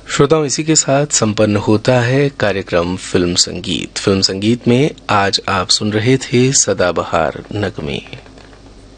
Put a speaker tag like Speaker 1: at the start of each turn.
Speaker 1: श्रोताओं, इसी के साथ संपन्न होता है कार्यक्रम फिल्म संगीत। फिल्म संगीत में आज आप सुन रहे थे सदाबहार नगमे।